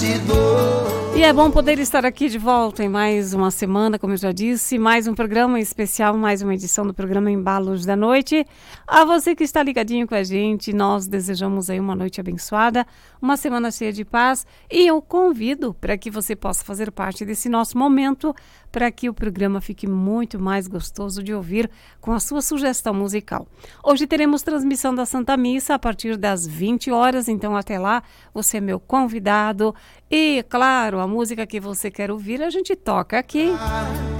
de dor. E é bom poder estar aqui de volta em mais uma semana, como eu já disse, mais um programa especial, mais uma edição do programa Embalos da Noite. A você que está ligadinho com a gente, nós desejamos aí uma noite abençoada, uma semana cheia de paz, e eu convido para que você possa fazer parte desse nosso momento, para que o programa fique muito mais gostoso de ouvir com a sua sugestão musical. Hoje teremos transmissão da Santa Missa a partir das 20 horas, então até lá você é meu convidado e, claro, a música que você quer ouvir a gente toca aqui.